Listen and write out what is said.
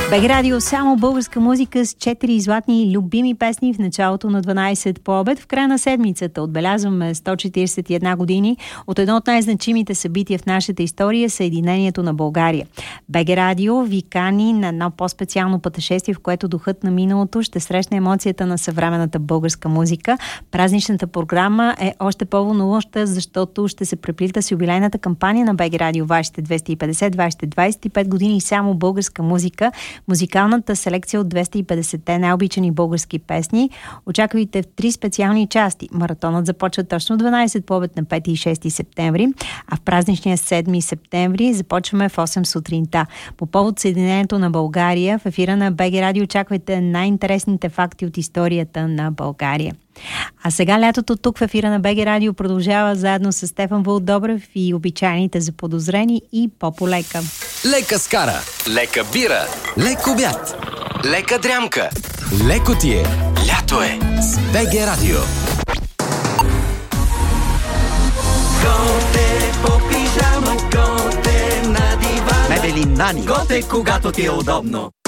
БГ Радио, само българска музика с 4 златни любими песни в началото на 12 по обед. В края на седмицата отбелязваме 141 години от едно от най-значимите събития в нашата история – Съединението на България. БГ Радио ви кани на едно по-специално пътешествие, в което духът на миналото ще срещне емоцията на съвременната българска музика. Празничната програма е още по-вълнуваща, защото ще се преплита с юбилейната кампания на БГ Радио вашите 250, вашите 25 години и само българска музика. Музикалната селекция от 250-те най-обичани български песни. Очаквайте в 3 специални части. Маратонът започва точно 12 по обед на 5 и 6 септември, а в празничния 7 септември започваме в 8 сутринта. По повод Съединението на България в ефира на БГ Радио очаквайте най-интересните факти от историята на България. А сега лятото тук в ефира на БГ Радио продължава заедно с Стефан Вълдобрев и обичайните заподозрени и Пополека. Лека скара, лека бира, лек обяд, лека дрямка, леко ти е, лято е с БГ Радио. Готе по пижама, готе на дивана, Мебели Нани. готе когато ти е удобно.